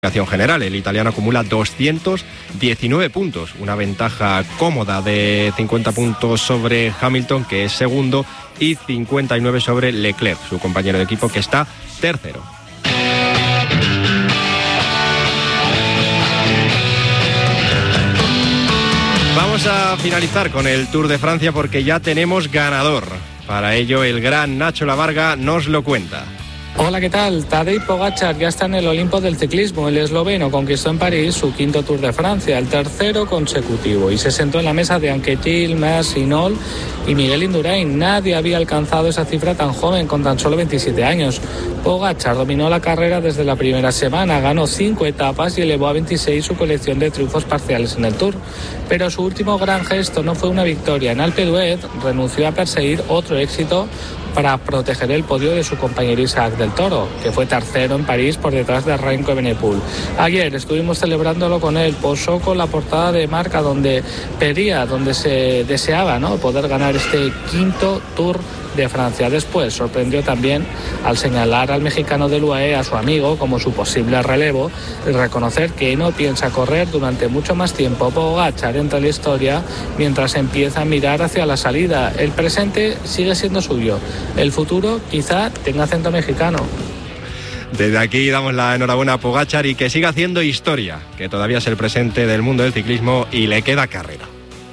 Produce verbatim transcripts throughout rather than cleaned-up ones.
General. El italiano acumula doscientos diecinueve puntos, una ventaja cómoda de cincuenta puntos sobre Hamilton, que es segundo, y cincuenta y nueve sobre Leclerc, su compañero de equipo, que está tercero. Vamos a finalizar con el Tour de Francia porque ya tenemos ganador. Para ello, el gran Nacho Lavarga nos lo cuenta. Hola, ¿qué tal? Tadej Pogačar ya está en el Olimpo del ciclismo. El esloveno conquistó en París su quinto Tour de Francia, el tercero consecutivo, y se sentó en la mesa de Anquetil, Mas, Hinault y Miguel Indurain. Nadie había alcanzado esa cifra tan joven, con tan solo veintisiete años. Pogačar dominó la carrera desde la primera semana, ganó cinco etapas y elevó a veintiséis su colección de triunfos parciales en el Tour. Pero su último gran gesto no fue una victoria. En Alpe d'Huez renunció a perseguir otro éxito para proteger el podio de su compañero Isaac del Toro, que fue tercero en París por detrás de Remco Evenepoel. Ayer estuvimos celebrándolo con él, posó con la portada de Marca donde pedía, donde se deseaba, ¿no?, poder ganar este quinto Tour de Francia. Después sorprendió también al señalar al mexicano del U A E a su amigo como su posible relevo y reconocer que no piensa correr durante mucho más tiempo. Pogačar entra en la historia mientras empieza a mirar hacia la salida. El presente sigue siendo suyo, el futuro quizá tenga acento mexicano. Desde aquí damos la enhorabuena a Pogačar y que siga haciendo historia, que todavía es el presente del mundo del ciclismo y le queda carrera.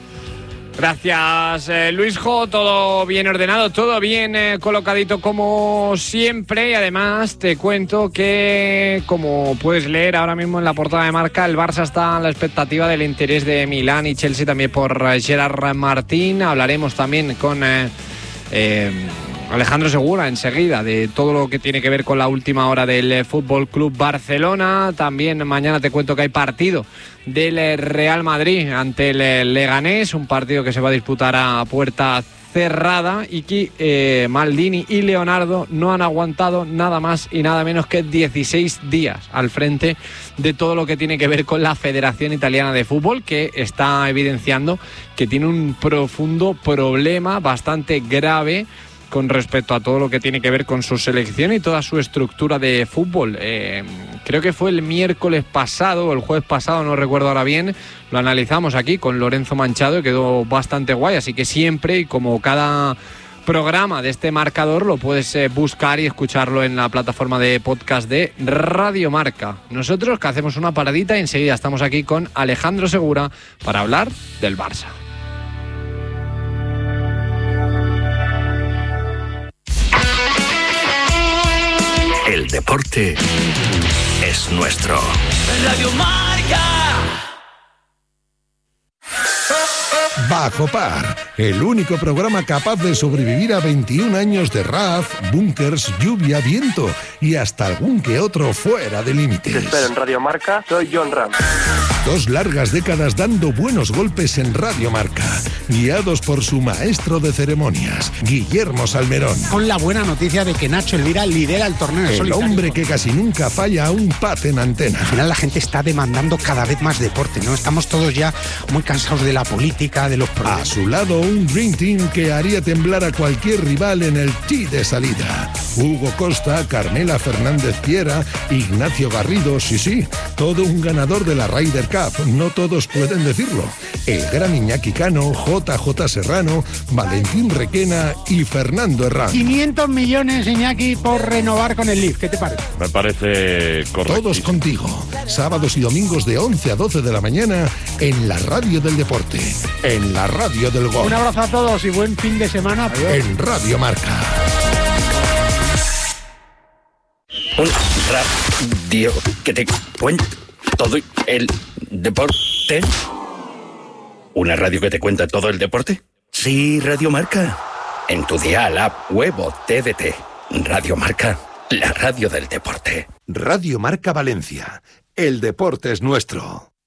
Gracias, eh, Luisjo, todo bien ordenado, todo bien eh, colocadito como siempre, y además te cuento que, como puedes leer ahora mismo en la portada de Marca, el Barça está a la expectativa del interés de Milán y Chelsea también por eh, Gerard Martín. Hablaremos también con eh, eh, Alejandro Segura enseguida de todo lo que tiene que ver con la última hora del F C Barcelona. También mañana te cuento que hay partido del Real Madrid ante el Leganés, un partido que se va a disputar a puerta cerrada y que eh, Maldini y Leonardo no han aguantado nada más y nada menos que dieciséis días al frente de todo lo que tiene que ver con la Federación Italiana de Fútbol, que está evidenciando que tiene un profundo problema bastante grave con respecto a todo lo que tiene que ver con su selección y toda su estructura de fútbol. Eh, creo que fue el miércoles pasado o el jueves pasado, no recuerdo ahora bien, lo analizamos aquí con Lorenzo Manchado y quedó bastante guay, así que siempre, y como cada programa de este marcador, lo puedes eh, buscar y escucharlo en la plataforma de podcast de Radio Marca. Nosotros que hacemos una paradita y enseguida estamos aquí con Alejandro Segura para hablar del Barça. El deporte es nuestro. Radio Marca. Bajo Par, el único programa capaz de sobrevivir a veintiún años de R A F, búnkers, lluvia, viento y hasta algún que otro fuera de límites. Te espero en Radio Marca, soy John Ram. Dos largas décadas dando buenos golpes en Radio Marca, guiados por su maestro de ceremonias, Guillermo Salmerón. Con la buena noticia de que Nacho Elvira lidera el torneo en El solitario. hombre que casi nunca falla a un pat en antena. Al final la gente está demandando cada vez más deporte, ¿no? Estamos todos ya muy cansados de la política, de los problemas. A su lado, un Dream Team que haría temblar a cualquier rival en el tee de salida. Hugo Costa, Carmela Fernández Piera, Ignacio Garrido, sí, sí, todo un ganador de la Ryder Cup. No todos pueden decirlo. El gran Iñaki Cano, J J Serrano, Valentín Requena y Fernando Herrán. quinientos millones, Iñaki, por renovar con el Leaf. ¿Qué te parece? Me parece correcto. Todos contigo. Sábados y domingos de once a doce de la mañana en la radio del deporte. En la radio del gol. Un abrazo a todos y buen fin de semana. Adiós. En Radio Marca. Un radio que te cuenta todo el deporte. ¿Una radio que te cuenta todo el deporte? Sí, Radio Marca. En tu dial, app, web o T D T. Radio Marca, la radio del deporte. Radio Marca Valencia. El deporte es nuestro.